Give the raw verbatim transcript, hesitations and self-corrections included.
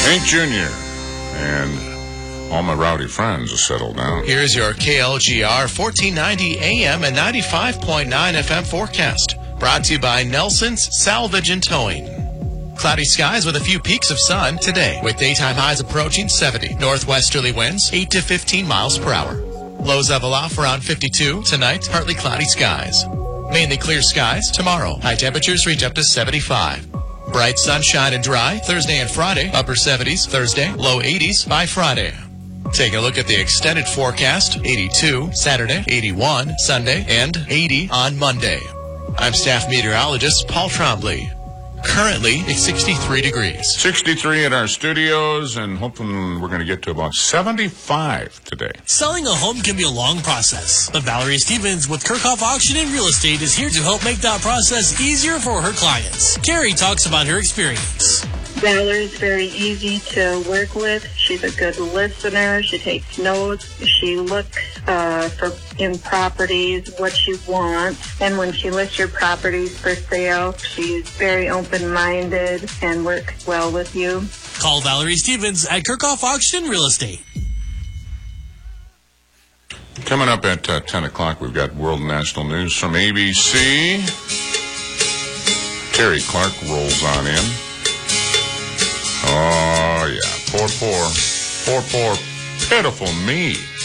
Hank Junior and all my rowdy friends have settled down. Here's your K L G R fourteen ninety A M and ninety-five point nine F M forecast. Brought to you by Nelson's Salvage and Towing. Cloudy skies with a few peaks of sun today, with daytime highs approaching seventy. Northwesterly winds eight to fifteen miles per hour. Lows level off around fifty-two. Tonight, partly cloudy skies. Mainly clear skies tomorrow. High temperatures reach up to seventy-five. Bright sunshine and dry Thursday and Friday. Upper seventies Thursday, low eighties by Friday. Taking a look at the extended forecast. eighty-two Saturday, eighty-one Sunday, and eighty on Monday. I'm staff meteorologist Paul Trombley. Currently, it's sixty-three degrees. sixty-three at our studios, and hoping we're going to get to about seventy-five today. Selling a home can be a long process, but Valerie Stevens with Kirchhoff Auction and Real Estate is here to help make that process easier for her clients. Carrie talks about her experience. Valerie's very easy to work with. She's a good listener. She takes notes. She looks uh, for in properties what she wants. And when she lists your properties for sale, she's very open-minded and works well with you. Call Valerie Stevens at Kirchhoff Auction and Real Estate. Coming up at uh, ten o'clock, we've got World National News from A B C. Terry Clark rolls on in. Oh, yeah. Poor, poor, poor, poor, pitiful me.